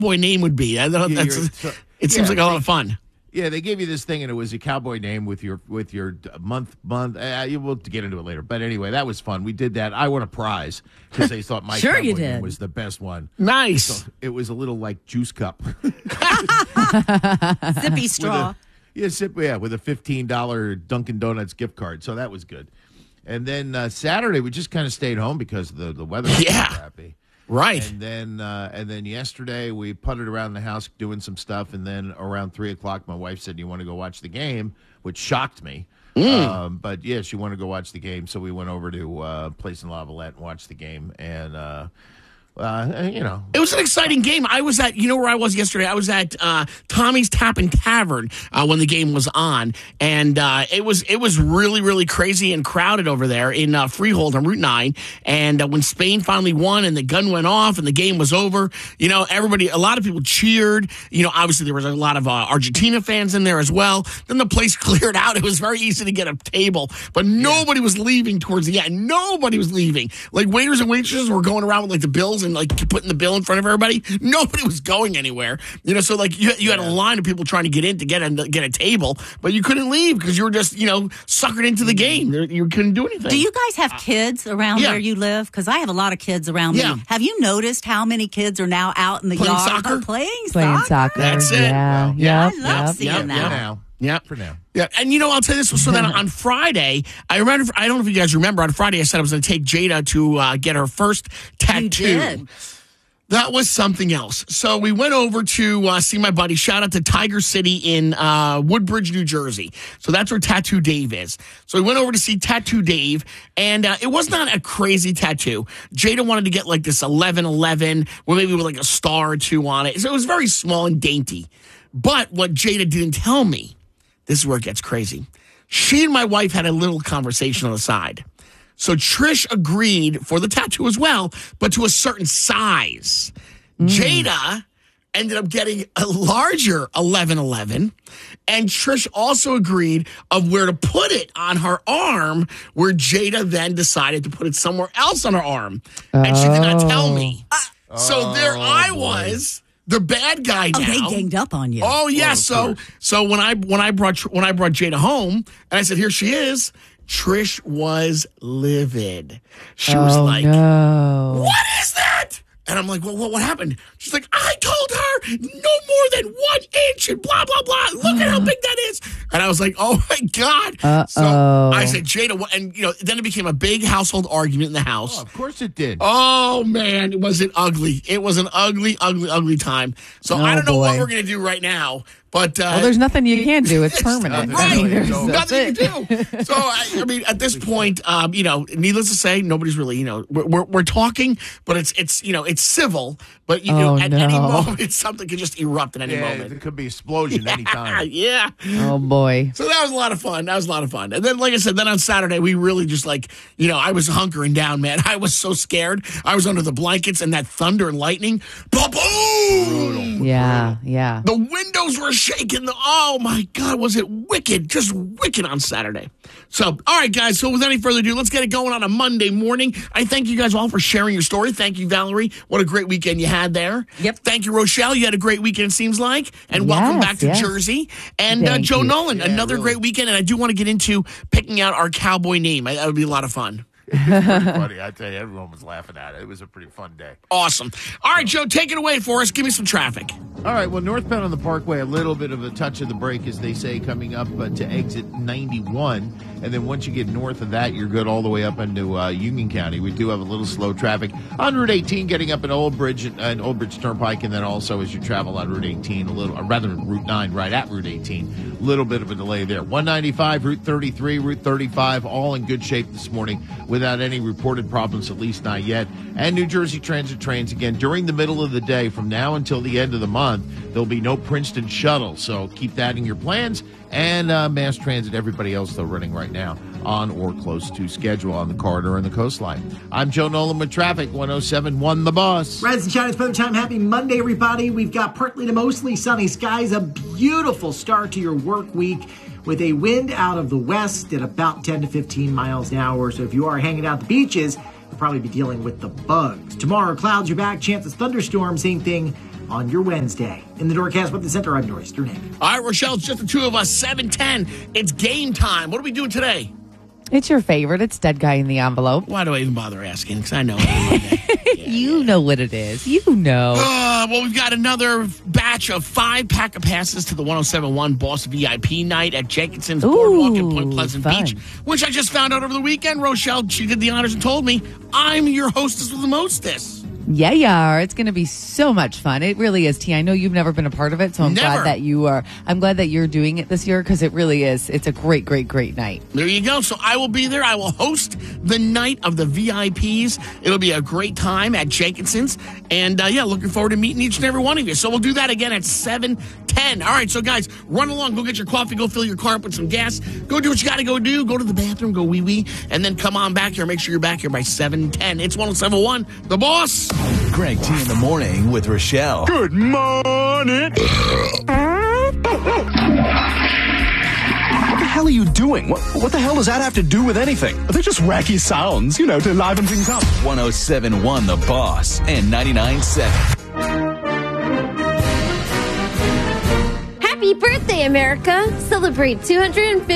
cowboy name would be. I don't know. It seems like a lot of fun. Yeah, they gave you this thing, and it was a cowboy name with your month. We'll get into it later, but anyway, that was fun. We did that. I won a prize because they thought my Sure cowboy you name did. was the best one. Nice. So it was a little like juice cup. Zippy straw. With a $15 Dunkin' Donuts gift card. So that was good. And then Saturday, we just kind of stayed home because the weather was crappy. Right. And then yesterday we putted around the house doing some stuff, and then around 3:00, my wife said, "You want to go watch the game?" Which shocked me. But yeah, she wanted to go watch the game, so we went over to Place in La Valette and watched the game, and it was an exciting game. I was at, where I was yesterday? I was at Tommy's Tap and Tavern when the game was on, and it was really, really crazy and crowded over there in Freehold on Route 9. And when Spain finally won and the gun went off and the game was over, a lot of people cheered. Obviously there was a lot of Argentina fans in there as well. Then the place cleared out. It was very easy to get a table, but nobody was leaving towards the end. Nobody was leaving. Like waiters and waitresses were going around with like the bills and like putting the bill in front of everybody. Nobody was going anywhere. So like you had a line of people trying to get in to get a table, but you couldn't leave because you were just suckered into the game. You couldn't do anything. Do you guys have kids around where you live? Because I have a lot of kids around me. Have you noticed how many kids are now out in the playing yard soccer? Playing soccer. That's it. Yeah. I love seeing that. For now. Yeah, and I'll tell you this. So then on Friday, I don't know if you guys remember, on Friday I said I was going to take Jada to get her first tattoo. You did. That was something else. So we went over to see my buddy. Shout out to Tiger City in Woodbridge, New Jersey. So that's where Tattoo Dave is. So we went over to see Tattoo Dave, and it was not a crazy tattoo. Jada wanted to get like this 1111, or maybe with like a star or two on it. So it was very small and dainty. But what Jada didn't tell me, this is where it gets crazy. She and my wife had a little conversation on the side. So Trish agreed for the tattoo as well, but to a certain size. Jada ended up getting a larger 1111, and Trish also agreed of where to put it on her arm, where Jada then decided to put it somewhere else on her arm. And she did not tell me. So there I was, the bad guy now. Oh, they ganged up on you. Oh yeah. So when I brought Jada home, and I said, "Here she is," Trish was livid. She was like, no. "What is that?" And I'm like, "Well, what happened?" She's like, "I told her no more than 1 inch and blah, blah, blah. Look at how big that is." And I was like, "Oh, my God." So I said, "Jada," and, then it became a big household argument in the house. Oh, of course it did. Oh, man, was it ugly. It was an ugly, ugly, ugly time. So I don't know what we're going to do right now. But there's nothing you can do. It's permanent. Right. Nothing you can do. So, I mean, at this point, needless to say, nobody's really, we're talking, but it's civil. But, at any moment, something could just erupt at any moment. There could be explosion anytime. Yeah. Oh, boy. So that was a lot of fun. And then, like I said, on Saturday, we really just I was hunkering down, man. I was so scared. I was under the blankets, and that thunder and lightning. Boom! Brutal. Yeah. The windows were shaking. Oh, my God, was it wicked. Just wicked on Saturday. So, all right, guys. So without any further ado, let's get it going on a Monday morning. I thank you guys all for sharing your story. Thank you, Valerie. What a great weekend you had there. Yep. Thank you, Rochelle. You had a great weekend, it seems like. And welcome back to Jersey. And Joe Nolan, another great weekend. And I do want to get into picking out our cowboy name. That would be a lot of fun. It was pretty funny. I tell you, everyone was laughing at it. It was a pretty fun day. Awesome. All right, Joe, take it away for us. Give me some traffic. All right, well, northbound on the Parkway, a little bit of a touch of the brake, as they say, coming up to exit 91. And then once you get north of that, you're good all the way up into Union County. We do have a little slow traffic on Route 18, getting up in Old Bridge Turnpike, and then also as you travel on Route 18, Route 9, right at Route 18, a little bit of a delay there. 195, Route 33, Route 35, all in good shape this morning without any reported problems, at least not yet. And New Jersey Transit trains, again, during the middle of the day from now until the end of the month, there'll be no Princeton shuttle, so keep that in your plans. And Mass Transit, everybody else, though, running right now on or close to schedule on the corridor and the coastline. I'm Joe Nolan with Traffic, 107.1 The Boss. Rise and shine, it's weather time. Happy Monday, everybody. We've got partly to mostly sunny skies, a beautiful start to your work week with a wind out of the west at about 10 to 15 miles an hour. So if you are hanging out at the beaches, you'll probably be dealing with the bugs. Tomorrow, clouds are back, chance of thunderstorms, same thing on your Wednesday. In the Doorcast with the Center, I'm Nor'easter Nick. All right, Rochelle, it's just the two of us, 7:10. It's game time. What are we doing today? It's your favorite. It's Dead Guy in the Envelope. Why do I even bother asking? Because I know it. You know what it is. You know. Well, we've got another batch of 5 pack of passes to the 1071 Boss VIP night at Jenkinson's Boardwalk in Point Pleasant fun. Beach, which I just found out over the weekend. Rochelle, she did the honors and told me I'm your hostess with the mostest. Yeah, you are. It's going to be so much fun. It really is, T. I know you've never been a part of it, so I'm glad that you are. I'm glad that you're doing it this year because it really is. It's a great, great, great night. There you go. So I will be there. I will host the night of the VIPs. It'll be a great time at Jenkinson's. And, looking forward to meeting each and every one of you. So we'll do that again at 7:10. All right, so guys, run along. Go get your coffee. Go fill your car up with some gas. Go do what you got to go do. Go to the bathroom. Go wee-wee. And then come on back here. Make sure you're back here by 7:10. It's 1071, The Boss. Greg T in the morning with Rochelle. Good morning. What the hell are you doing? What the hell does that have to do with anything? They're just wacky sounds, to liven things up. 1071 The Boss and 99.7. Happy birthday, America! Celebrate 250